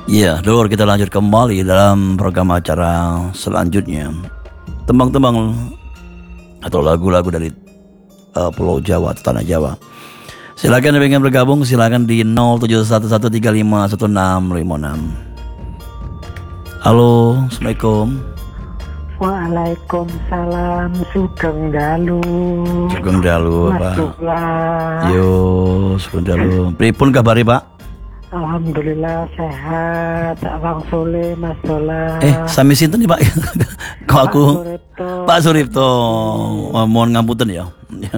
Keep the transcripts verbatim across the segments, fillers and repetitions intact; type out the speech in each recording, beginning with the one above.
Iya, Dor, kita lanjut kembali dalam program acara selanjutnya. Tembang-tembang atau lagu-lagu dari uh, Pulau Jawa atau Tanah Jawa. Silakan yang ingin bergabung, silakan di nol tujuh satu satu tiga lima satu enam lima enam. Halo, Assalamualaikum. Waalaikumsalam, Sugeng Dalu. Sugeng Dalu, Pak. Masuklah. Yo, Sugeng Dalu. Pripun kabari, Pak? Alhamdulillah sehat. Abang Sule, Mas Dola. Eh, sami sinten nih, Pak? Kok aku Pak Suripto. Pak Suripto. Oh, mohon ngapunten ya.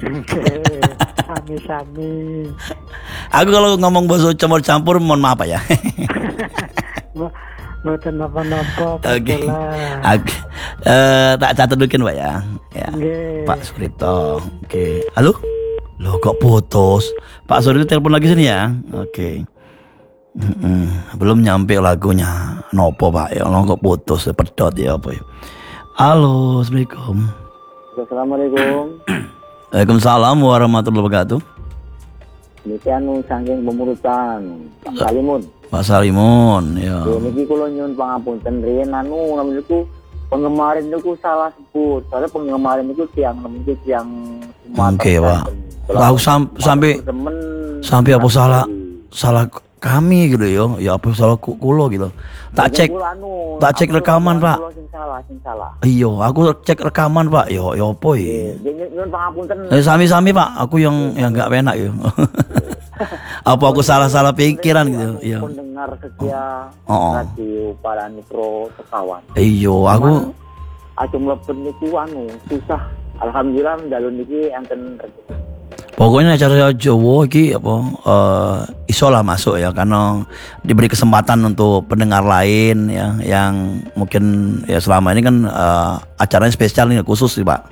Sami-sami. Aku kalau ngomong bahasa campur-campur mohon maaf ya. Mboten napa-napa, Pak Oke. Dola. Oke. Eh, tak catat dulu Pak ya. Ya. Nggih. Pak Suripto. Oke. Halo? Loh kok putus? Pak Suripto telepon lagi sini ya. Oke. Mm-mm. Belum nyampe lagunya. Nopo Pak ya? Lo kok putus? Pedot ya apa ya? Halo, Assalamualaikum. Assalamualaikum. Waalaikumsalam warahmatullahi wabarakatuh. Niki anu saking pemurutan Pak Salimun. Pak Salimun, ya. Yo niki kula nyuwun pangapunten riyen anu namanya niku penggemar niku salah sebut. Soalnya penggemar niku tiang niku tiang Sumatera. Oke, Pak. Lalu sam- sampai temen sampai apa salah salah kami gitu ya. Ya apa salah ku- kulo gitu. Tak cek anu, tak cek rekaman, Pak. Kulo sing salah, sing salah. Iya, aku cek rekaman Pak. Yo, yo apa ya? Nyuwun pangapunten. Eh, sami-sami Pak. Aku yang yang nggak enak ya. Apa aku salah-salah pikiran gitu? Iya. Pendengar setia Oh. radio para Pro Sekawan. Iya, aku Aja mlebet niku anu susah. Alhamdulillah dalun niki enten rezeki. pokoknya acara Jawa iki apa eh iso lah masuk ya karena diberi kesempatan untuk pendengar lain ya yang mungkin ya selama ini kan eh, acaranya spesial ini khusus sih Pak.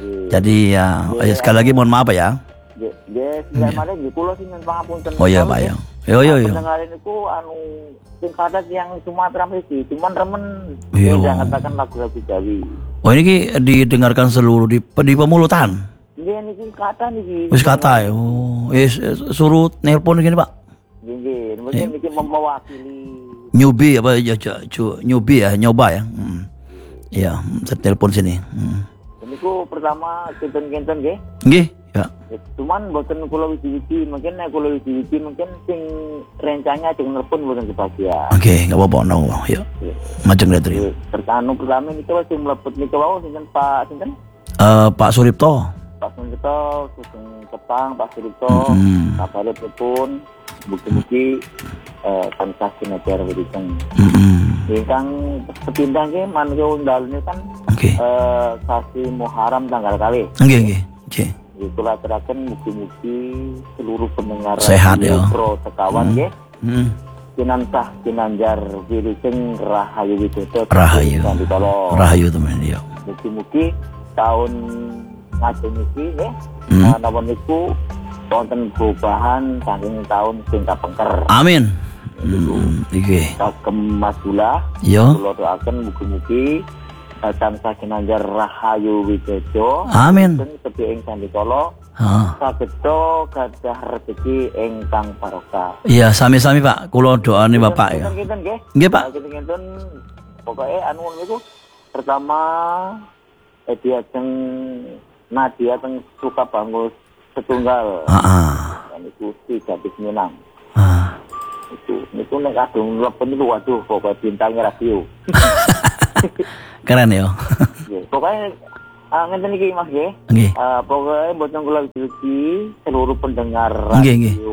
Jadi ya, ya sekali lagi mohon maaf ya. Nggih, nggih, sing mare nggih kula sing nyuwun pangapunten. Oh iya Pak ya. Yo yo yo. Pendengar niku anu sing kathah yang Sumatera mriki, cuman remen Iya. dia katakan lagu-lagu Jawi. Oh ini ki didengarkan seluruh di, di pemulutan. Nggih niki kathah niki. Wis kata ya. Oh, yes, suruh nelpon gini Pak. Nggih, nggih, mungkin niki mewakili. Nyubi apa ya cu, nyubi ya nyoba ya. Hmm. Iya, saya telepon sini. Hmm. Niku pertama kinten-kinten nggih. Nggih, ya. Ya, cuman boten kula wiji-wiji, mungkin nek kula wiji-wiji mungkin sing rencanya ajeng nelpon boten kebahagiaan. Oke, enggak apa-apa no. Ya. Majeng letri. Pertama pertama niku wis sing mlebet niku wau sinten Pak sinten? Eh Pak Suripto. Pak Suripto, Sugeng Kepang, Pak Suripto, Mm-hmm. kabarnya pun bukti-bukti eh tansah kinejar wiriteng. Mm-hmm. Ingkang sepindah nggih manungsa undalane kan Oke. eh sasi Muharram tanggal kali. Nggih, nggih. Oke. Itulah terakan bukti-bukti seluruh pendengar Sehat, ya. Pro Sekawan nggih. Hmm. Kinantah kinanjar wiriteng Rahayu Widodo. Rahayu. Rahayu. Rahayu teman dia. Mugi-mugi tahun ngajeng iki nggih. Hmm. Nah, napa niku wonten perubahan saking tahun sing kapengker. Amin. Hmm. Iki. Kagem Mas Dula. Yo. Kula doaken mugi-mugi tansah kinanjar Rahayu Widodo. Amin. Sepi ing Sandikala. Ah. Sageda gadah rezeki ingkang barokah. Iya, sami-sami Pak. Kula doane Bapak ya. Kinten nggih. Nggih, Pak. Kinten pokoke anu niku pertama Edi ajeng Nadia teng suka bangun setunggal. Heeh. Niku tiga Minang. Ah. Itu niku nek kadung lepen niku waduh pokoke bintangnya radio. Keren ya. Nggih, pokoke ah ngenten iki Mas nggih. Nggih. Eh pokoke mboten kula iki seluruh pendengar Nggih, nggih. radio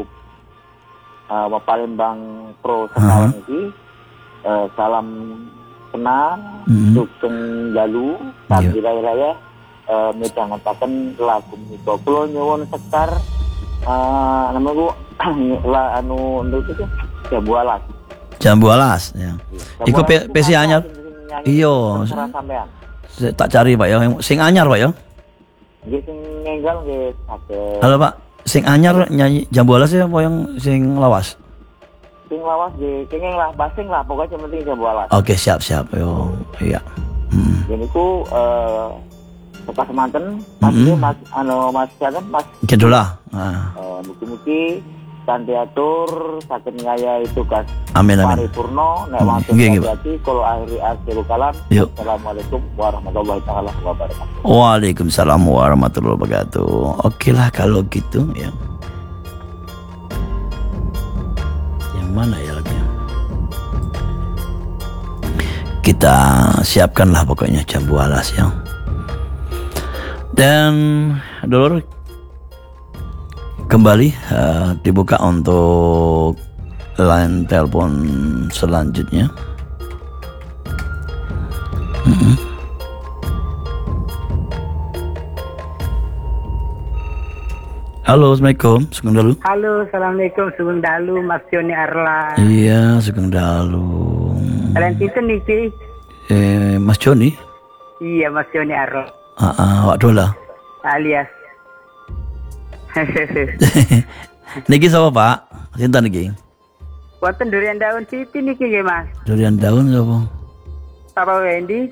uh, Palembang Pro Sekawan Uh-huh. iki eh, salam kenal Mhm. Sugeng Dalu Iya. sambil raya eh midhangetaken lagu menika kula nyuwun sekar eh namaku la anu niku Jambu Alas. Jambu Alas ya. Iku P- P C anyar. Iya. Sampean. Saya tak cari Pak ya. Sing anyar Pak ya. Nggih sing nenggal nggih saged. Halo Pak. Sing anyar nyanyi Jambu Alas ya apa yang sing lawas? Sing lawas nggih, kenging lah basing lah pokoknya yang penting Jambu Alas. Oke, siap-siap yo. Iya. Hmm. Jadi ku eh bekas manten Mas Mm-hmm. Mas anu Mas Jalan Mas Kedola. Ah. eh mugi-mugi kan diatur saking ngaya itu kas Amin amin. paripurno nek Hmm, wonten nggih, nggih, Pak. hati kalau akhiri akhir kalam. Yuk. Assalamualaikum warahmatullahi taala wabarakatuh. Waalaikumsalam warahmatullahi wabarakatuh. Oke lah kalau gitu ya. Yang mana ya lagunya? Kita siapkanlah pokoknya jambu alas ya. Dan dulur kembali uh, dibuka untuk line telepon selanjutnya. Mm-mm. Halo, assalamualaikum, Sugeng Dalu. Halo, assalamualaikum Sugeng Dalu, Mas Joni Arla. Iya, Sugeng Dalu. Kalian itu niki? Eh, Mas Joni? Iya, Mas Joni Arla. Ah, ah, Wak Dola. Alias. Niki sapa, Pak? Sinten niki? Wonten durian daun siti niki nggih, Mas. Durian daun sapa? Papa Wendy.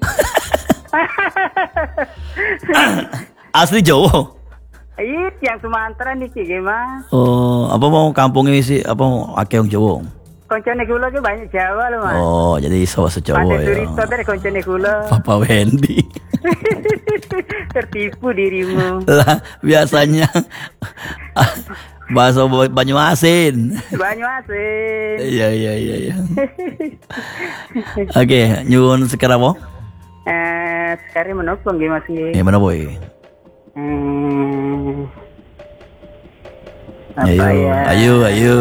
Asli Jawa. Iya, yang Sumatera niki nggih, Mas. Oh, apa mau kampungnya sih apa mau akeh wong Jawa? Koncone kula ki banyak Jawa lho, Mas. Oh, jadi iso bahasa Jawa Ada ya. Surito dari koncone kula. Papa Wendy. Tertipu dirimu. Lah, biasanya bahasa Banyuasin. Banyak asin. Iya, iya, iya, iya. Oke, nyuwun sekarang apa? Eh, sekarang menopang nggih, Mas nggih. Gimana, Boy? Hmm. Apa Ayo, ya? ayo, ayo.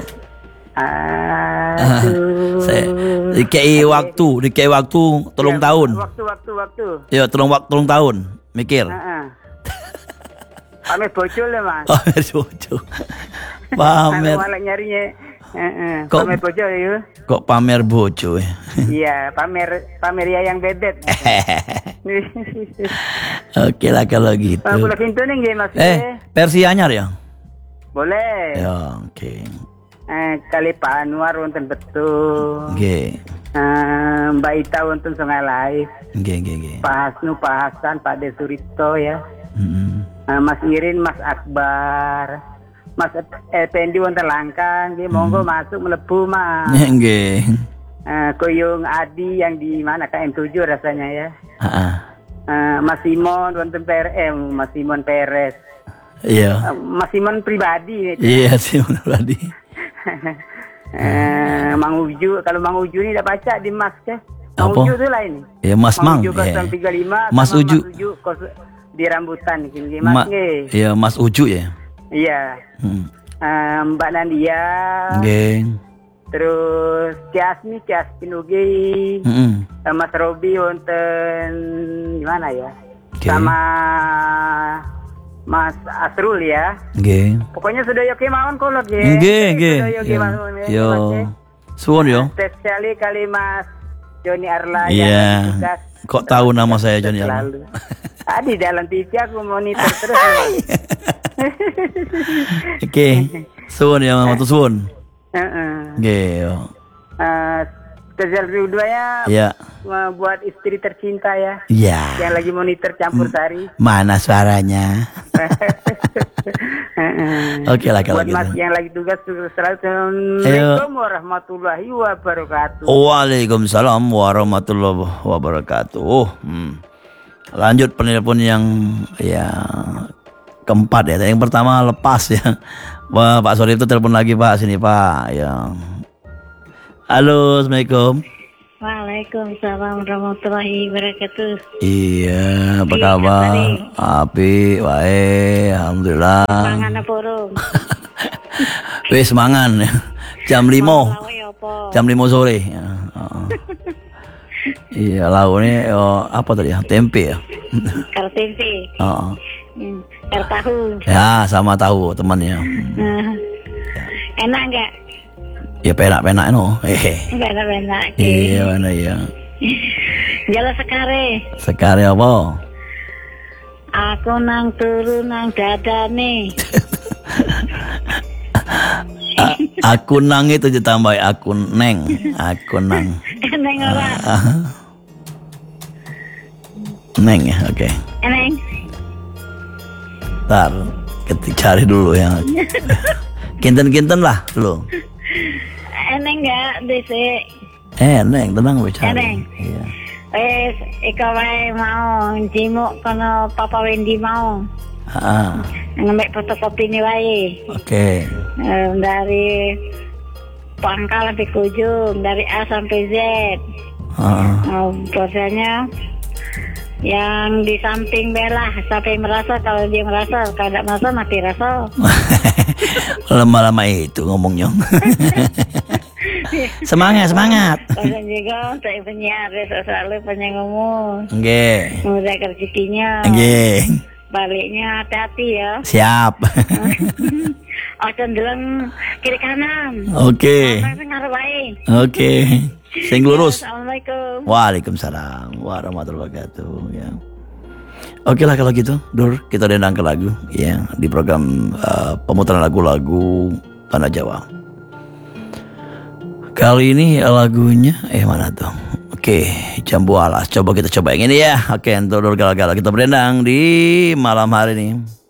Aduh. Saya dikei waktu, dikei waktu tolong Ya, tahun. Waktu, waktu, waktu. Ya, tolong waktu tolong tahun. Mikir. Heeh. Pamer bocor lah, Mas. Pamer bojo. Pamer. Malah nyarinya. Heeh. Kok- Pamer bocor ya. Kok pamer bojo ya? Iya, pamer pamer ya yang bedet. Oke lah kalau gitu. Aku lagi itu nih nggih, Mas. Eh, versi anyar ya? Boleh. Ya, oke. Eh, kali Pak Anwar wonten betul. Oke. Eh, Mbak Ita wonten Sungai Live. Oke, oke, oke. Pak Hasnu, Pak Hasan, Pak Desurito ya. Mm-mm. Eh, Mas Irin, Mas Akbar, Mas Effendi wonten Langkang, nggih monggo masuk mlebu Mas. Oke. Eh, Koyong Adi yang di mana K M tujuh rasanya ya. Heeh. Eh, Mas Simon wonten P R M, Mas Simon Perez. Iya. Eh, Mas Simon pribadi. Iya sih benar tadi. Eh, Mang Uju, kalau Mang Uju ini udah baca di Mas ya. Mang Apa? Uju itu lain. Ya Mas Mang. Uju Iya. nol tiga lima Mas sama Uju. Mas Uju kos- di rambutan gini Mas Ma- nggih. Iya, Mas Uju ya. Iya. Hmm. Eh, Mbak Nadia. Oke. Terus Ciasmi, Ciasmin ugi. Heeh. Eh, Mas Robi wonten gimana ya? Oke. Sama Mas Asrul ya. Oke. Pokoknya sudah yo kemauan kolot ya. Nggih, nggih. Sudah yo Yo. kemauan ya. Yo. Mas, ya. Suwun yo. Spesiali kali Mas Joni Arla Iya. yang tugas Kok tahu nama saya Joni Arla? selalu. Ah, di dalam T V aku monitor terus. Mas. Oke. Suwun ya, matur suwun. Heeh. Oke. yo. Eh, spesial keduanya Iya. eh, buat istri tercinta ya, Iya. yang lagi monitor campur sari. Mana suaranya? Heeh. Oke lah kalau Buat Mas gitu. yang lagi tugas selalu. Assalamualaikum warahmatullahi wabarakatuh. Waalaikumsalam warahmatullahi wabarakatuh. Oh, hmm. Lanjut penelpon yang ya keempat ya. Yang pertama lepas ya. Wah, Pak Sorry itu telepon lagi Pak, sini Pak. Ya. Halo, assalamualaikum. Waalaikumsalam warahmatullahi wabarakatuh. Iya, apa Iya, kabar? kabari. Api, wae, alhamdulillah. Pangan apa urung? Wis mangan ya. Jam lima. Lawe apa? Jam lima sore. Ya, heeh. Iya, lauknya oh, apa tadi ya? Tempe ya. Karo tempe. Heeh. Hmm, karo tahu. Ya, sama tahu temannya. Nah, enak enggak? Ya penak-penak no. Hehe. Enggak enak-enak. Iya, mana ya. Jala sekare. Sekarang apa? Aku nang turu nang dadane. A- aku nang itu ditambah aku neng. Aku nang. Neng ora. Ah. Neng ya, oke. Neng. Ntar kita cari dulu ya. Kinten-kinten lah lu. Eneng enggak dhisik. Eh, Neng, tenang bicara. Eneng. Iya. Wes, iko wae mau jimuk kono Papa Wendy mau. Ah, Ngambil fotokopi ini wae. oke. Eh, dari pangkal sampai ke ujung, dari A sampai Z. Ah, Oh, prosesnya yang di samping belah sampai merasa, kalau dia merasa, kalau tidak merasa mati rasa. lama-lama itu ngomongnya. Semangat, semangat. Kalau juga saya penyiar, saya selalu pengen ngomong. Oke. Mudah rezekinya. Oke. Baliknya hati-hati ya. Siap. Oh, cenderung kiri kanan. Oke. Sampai ngarep wae. Oke. Sing lurus. Assalamualaikum. Waalaikumsalam warahmatullahi wabarakatuh ya. Oke lah kalau gitu, Dur, kita dendang ke lagu ya di program uh, pemutaran lagu-lagu tanah Jawa. Kali ini lagunya eh mana tuh? Oke, Jambu Alas. Coba kita coba yang ini ya. Oke, untuk Dur Gala-Gala kita berdendang di malam hari ini.